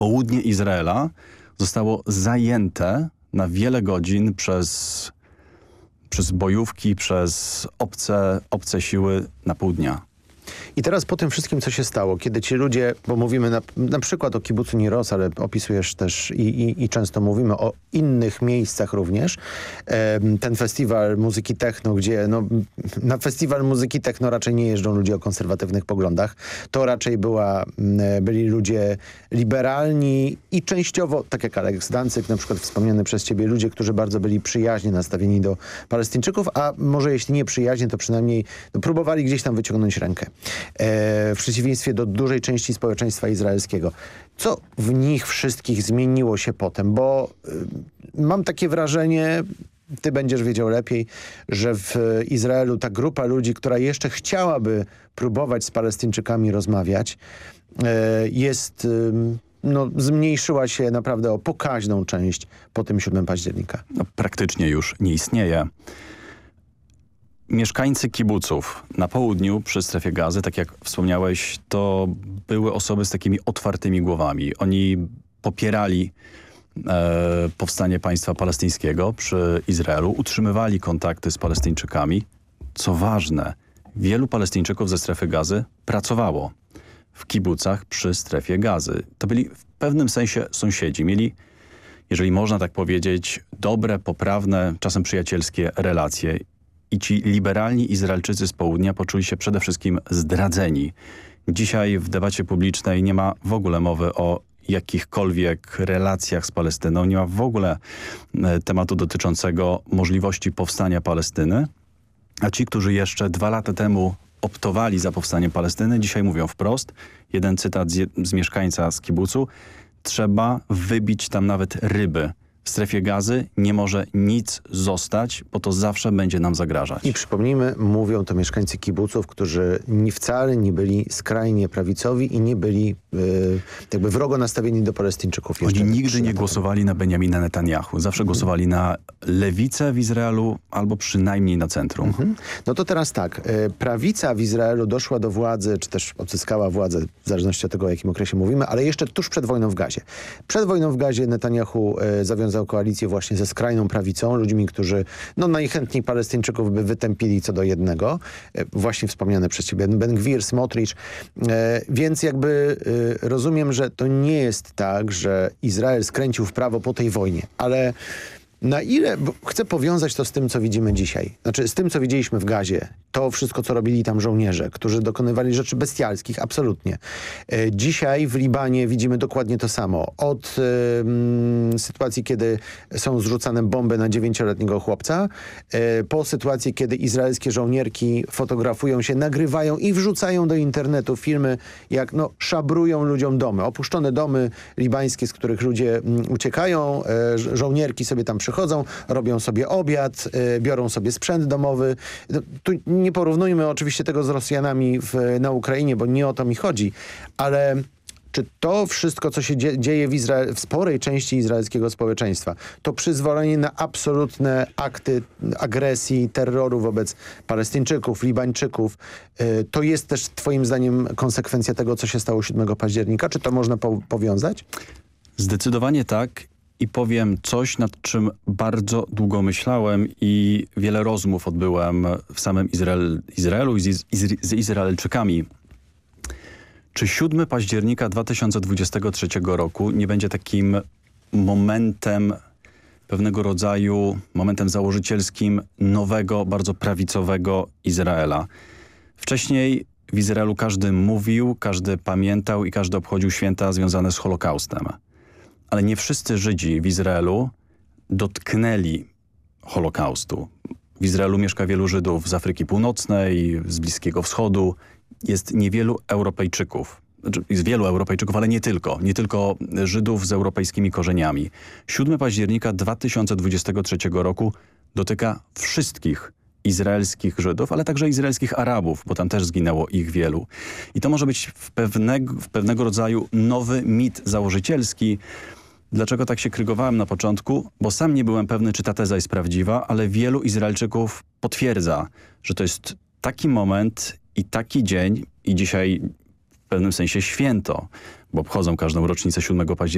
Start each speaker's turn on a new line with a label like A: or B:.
A: Południe Izraela zostało zajęte na wiele godzin przez bojówki, przez obce siły na pół dnia.
B: I teraz po tym wszystkim, co się stało, kiedy ci ludzie, bo mówimy na przykład o kibucu Niros, ale opisujesz też i często mówimy o innych miejscach również, ten festiwal muzyki techno, gdzie na festiwal muzyki techno raczej nie jeżdżą ludzie o konserwatywnych poglądach. To raczej byli ludzie liberalni i częściowo, tak jak Aleks Dancyk, na przykład wspomniany przez ciebie, ludzie, którzy bardzo byli przyjaźnie nastawieni do Palestyńczyków, a może jeśli nie przyjaźnie, to przynajmniej próbowali gdzieś tam wyciągnąć rękę. W przeciwieństwie do dużej części społeczeństwa izraelskiego. Co w nich wszystkich zmieniło się potem? Bo mam takie wrażenie, ty będziesz wiedział lepiej, że w Izraelu ta grupa ludzi, która jeszcze chciałaby próbować z Palestyńczykami rozmawiać, zmniejszyła się naprawdę o pokaźną część po tym 7 października.
A: Praktycznie już nie istnieje. Mieszkańcy kibuców na południu przy strefie Gazy, tak jak wspomniałeś, to były osoby z takimi otwartymi głowami. Oni popierali powstanie państwa palestyńskiego przy Izraelu, utrzymywali kontakty z Palestyńczykami. Co ważne, wielu Palestyńczyków ze strefy Gazy pracowało w kibucach przy strefie Gazy. To byli w pewnym sensie sąsiedzi. Mieli, jeżeli można tak powiedzieć, dobre, poprawne, czasem przyjacielskie relacje. I ci liberalni Izraelczycy z południa poczuli się przede wszystkim zdradzeni. Dzisiaj w debacie publicznej nie ma w ogóle mowy o jakichkolwiek relacjach z Palestyną. Nie ma w ogóle tematu dotyczącego możliwości powstania Palestyny. A ci, którzy jeszcze 2 lata temu optowali za powstaniem Palestyny, dzisiaj mówią wprost. Jeden cytat z mieszkańca z kibucu. Trzeba wybić tam nawet ryby. W strefie Gazy nie może nic zostać, bo to zawsze będzie nam zagrażać.
B: I przypomnijmy, mówią to mieszkańcy kibuców, którzy wcale nie byli skrajnie prawicowi i nie byli jakby wrogo nastawieni do Palestyńczyków.
A: Oni nigdy nie głosowali na Benjamina Netanyahu. Zawsze głosowali na lewicę w Izraelu albo przynajmniej na centrum.
B: No to teraz tak. Prawica w Izraelu doszła do władzy, czy też odzyskała władzę, w zależności od tego, o jakim okresie mówimy, ale jeszcze tuż przed wojną w Gazie. Przed wojną w Gazie Netanyahu zawiązał koalicję właśnie ze skrajną prawicą, ludźmi, którzy najchętniej Palestyńczyków by wytępili co do jednego. Właśnie wspomniane przez ciebie Ben Gvir, Smotrich. Więc jakby rozumiem, że to nie jest tak, że Izrael skręcił w prawo po tej wojnie, ale na ile, bo chcę powiązać to z tym, co widzimy dzisiaj. Znaczy z tym, co widzieliśmy w Gazie. To wszystko, co robili tam żołnierze, którzy dokonywali rzeczy bestialskich, absolutnie. Dzisiaj w Libanie widzimy dokładnie to samo. Od sytuacji, kiedy są zrzucane bomby na 9-letniego chłopca, po sytuację, kiedy izraelskie żołnierki fotografują się, nagrywają i wrzucają do internetu filmy, jak szabrują ludziom domy. Opuszczone domy libańskie, z których ludzie uciekają, żołnierki sobie tam przychodzą, robią sobie obiad, biorą sobie sprzęt domowy. Tu nie porównujmy oczywiście tego z Rosjanami na Ukrainie, bo nie o to mi chodzi, ale czy to wszystko, co się dzieje w sporej części izraelskiego społeczeństwa, to przyzwolenie na absolutne akty agresji, terroru wobec Palestyńczyków, Libańczyków, to jest też twoim zdaniem konsekwencja tego, co się stało 7 października? Czy to można powiązać?
A: Zdecydowanie tak. I powiem coś, nad czym bardzo długo myślałem i wiele rozmów odbyłem w samym Izraelu i z Izraelczykami. Czy 7 października 2023 roku nie będzie takim momentem, pewnego rodzaju momentem założycielskim nowego, bardzo prawicowego Izraela? Wcześniej w Izraelu każdy mówił, każdy pamiętał i każdy obchodził święta związane z Holokaustem. Ale nie wszyscy Żydzi w Izraelu dotknęli Holokaustu. W Izraelu mieszka wielu Żydów z Afryki Północnej, z Bliskiego Wschodu. Jest niewielu Europejczyków. Znaczy, jest wielu Europejczyków, ale nie tylko. Nie tylko Żydów z europejskimi korzeniami. 7 października 2023 roku dotyka wszystkich izraelskich Żydów, ale także izraelskich Arabów, bo tam też zginęło ich wielu. I to może być w pewnego rodzaju nowy mit założycielski. Dlaczego tak się krygowałem na początku? Bo sam nie byłem pewny, czy ta teza jest prawdziwa, ale wielu Izraelczyków potwierdza, że to jest taki moment i taki dzień i dzisiaj w pewnym sensie święto, bo obchodzą każdą rocznicę 7 października.